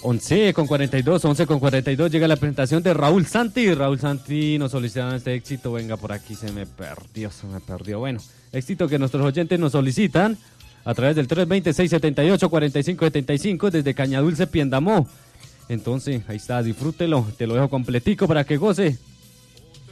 11:42 llega la presentación de Raúl Santi. Raúl Santi nos solicitaron este éxito. Venga, por aquí se me perdió. Bueno, éxito que nuestros oyentes nos solicitan a través del 320-678-4575 desde Cañadulce, Piendamó. Entonces, ahí está, disfrútelo. Te lo dejo completico para que goce